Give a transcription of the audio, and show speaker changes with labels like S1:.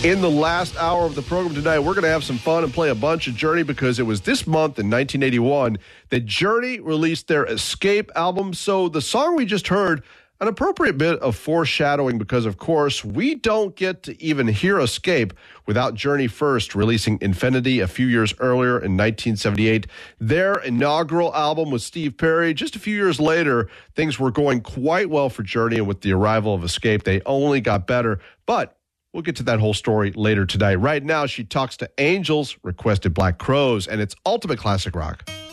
S1: In the last hour of the program tonight, we're going to have some fun and play a bunch of Journey because it was this month in 1981 that Journey released their Escape album. So the song we just heard, an appropriate bit of foreshadowing because, of course, we don't get to even hear Escape without Journey first releasing Infinity a few years earlier in 1978. Their inaugural album with Steve Perry. Just a few years later, things were going quite well for Journey, and with the arrival of Escape, they only got better. But we'll get to that whole story later tonight. Right now, she talks to Angels, requested Black Crowes, and it's ultimate classic rock.